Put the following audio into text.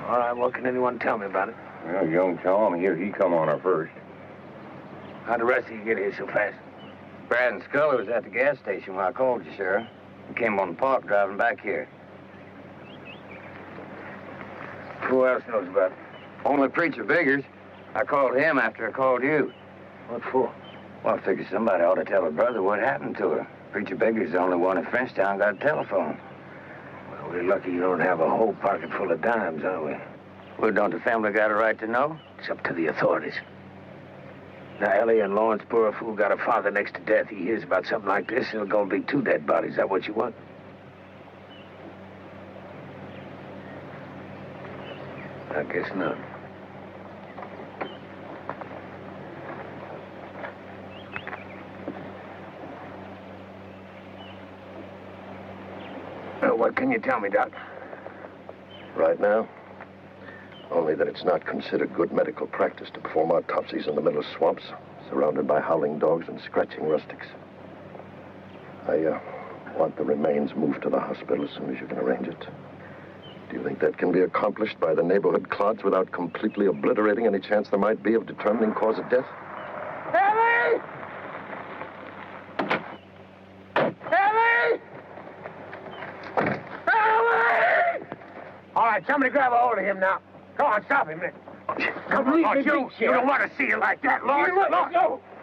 All right, what can anyone tell me about it? Well, young Tom here, he come on her first. How'd the rest of you get here so fast? Brad and Scully was at the gas station when I called you, Sheriff. We came on the park driving back here. Who else knows about it? Only Preacher Biggers. I called him after I called you. What for? Well, I figured somebody ought to tell her brother what happened to her. Preacher Biggers, the only one in Frenchtown, got a telephone. Well, we're lucky you don't have a whole pocket full of dimes, aren't we? Well, don't the family got a right to know? It's up to the authorities. Now, Ellie and Lawrence, poor fool, got a father next to death. He hears about something like this, and there's gonna be 2 dead bodies. Is that what you want? I guess not. What can you tell me, Doc? Right now, only that it's not considered good medical practice to perform autopsies in the middle of swamps, surrounded by howling dogs and scratching rustics. I want the remains moved to the hospital as soon as you can arrange it. Do you think that can be accomplished by the neighborhood clods without completely obliterating any chance there might be of determining cause of death? Ellie! Ellie! Ellie! All right, somebody grab a hold of him now. Go on, stop him. Come on, you don't want to see you like that, Lord. Look.